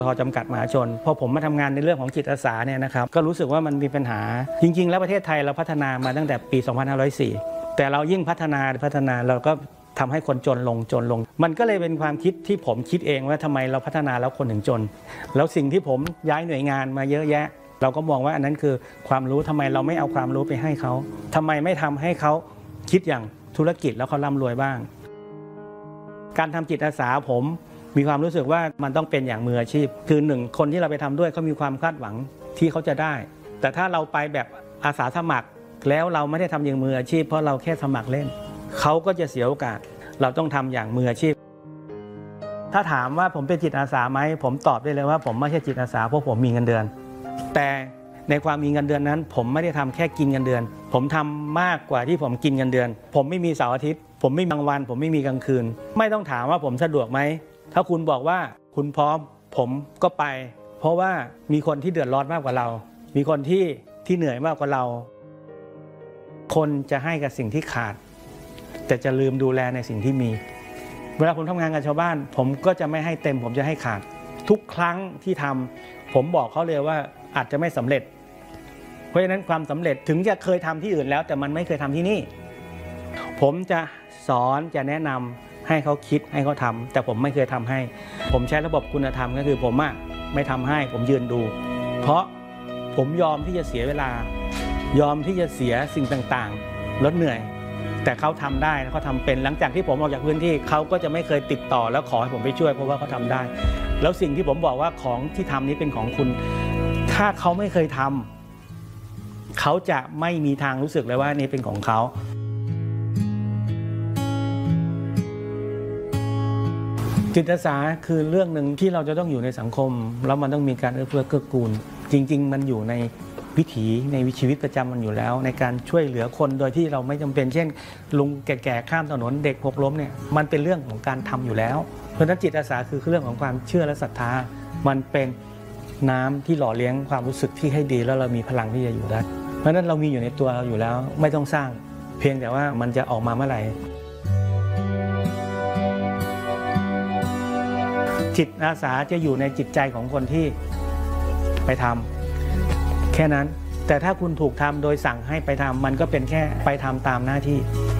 จำกัดมหาชนพอผมมาทำงานในเรื่องของจิตอาสาเนี่ยนะครับก็รู้สึกว่ามันมีปัญหาจริงๆแล้วประเทศไทยเราพัฒนามาตั้งแต่ปี 2504 แต่เรายิ่งพัฒนาเราก็ทำให้คนจนลงมันก็เลยเป็นความคิดที่ผมคิดเองว่าทำไมเราพัฒนาแล้วคนถึงจนแล้วสิ่งที่ผมย้ายหน่วยงานมาเยอะแยะเราก็มองว่าอันนั้นคือความรู้ทำไมเราไม่เอาความรู้ไปให้เขาทำไมไม่ทำให้เขาคิดอย่างธุรกิจแล้วเขาร่ำรวยบ้างการทำจิตอาสาผมมีความรู้สึกว่ามันต้องเป็นอย่างมืออาชีพคือหนึ่งคนที่เราไปทำด้วยเขามีความคาดหวังที่เขาจะได้แต่ถ้าเราไปแบบอาสาสมัครแล้วเราไม่ได้ทำอย่างมืออาชีพเพราะเราแค่สมัครเล่นเขาก็จะเสียโอกาสเราต้องทำอย่างมืออาชีพถ้าถามว่าผมเป็นจิตอาสาไหมผมตอบได้เลยว่าผมไม่ใช่จิตอาสาเพราะผมมีเงินเดือนแต่ในความมีเงินเดือนนั้นผมไม่ได้ทำแค่กินเงินเดือนผมทำมากกว่าที่ผมกินเงินเดือนผมไม่มีเสาร์อาทิตย์ผมไม่มีกลางวันผมไม่มีกลางคืนไม่ต้องถามว่าผมสะดวกไหมถ้าคุณบอกว่าคุณพร้อมผมก็ไปเพราะว่ามีคนที่เดือดร้อนมากกว่าเรามีคนที่เหนื่อยมากกว่าเราคนจะให้กับสิ่งที่ขาดแต่จะลืมดูแลในสิ่งที่มีเวลาผมทำงานกับชาวบ้านผมก็จะไม่ให้เต็มผมจะให้ขาดทุกครั้งที่ทำผมบอกเขาเลยว่าอาจจะไม่สำเร็จเพราะฉะนั้นความสำเร็จถึงจะเคยทำที่อื่นแล้วแต่มันไม่เคยทำที่นี่ผมจะสอนจะแนะนำให้เขาคิดให้เขาทำแต่ผมไม่เคยทำให้ผมใช้ระบบคุณธรรมก็คือผมไม่ทำให้ผมยืนดูเพราะผมยอมที่จะเสียเวลายอมที่จะเสียสิ่งต่างๆลดเหนื่อยแต่เขาทำได้แล้วเขาทำเป็นหลังจากที่ผมออกจากพื้นที่เขาก็จะไม่เคยติดต่อแล้วขอให้ผมไปช่วยเพราะว่าเขาทำได้แล้วสิ่งที่ผมบอกว่าของที่ทำนี้เป็นของคุณถ้าเขาไม่เคยทำเขาจะไม่มีทางรู้สึกเลยว่านี่เป็นของเขาจิตอาสาคือเรื่องหนึ่งที่เราจะต้องอยู่ในสังคมแล้วมันต้องมีการเอื้อเฟื้อเกื้อกูลจริงๆมันอยู่ในวิถีในชีวิตประจำมันอยู่แล้วในการช่วยเหลือคนโดยที่เราไม่จำเป็นเช่นลุงแก่ๆข้ามถนนเด็กหกล้มเนี่ยมันเป็นเรื่องของการทำอยู่แล้วเพราะฉะนั้นจิตอาสาคือเรื่องของความเชื่อและศรัทธามันเป็นน้ำที่หล่อเลี้ยงความรู้สึกที่ให้ดีแล้วเรามีพลังที่จะอยู่ได้เพราะฉะนั้นเรามีอยู่ในตัวเราอยู่แล้วไม่ต้องสร้างเพียงแต่ว่ามันจะออกมาเมื่อไหร่จิตอาสาจะอยู่ในจิตใจของคนที่ไปทำแค่นั้นแต่ถ้าคุณถูกทำโดยสั่งให้ไปทำมันก็เป็นแค่ไปทำตามหน้าที่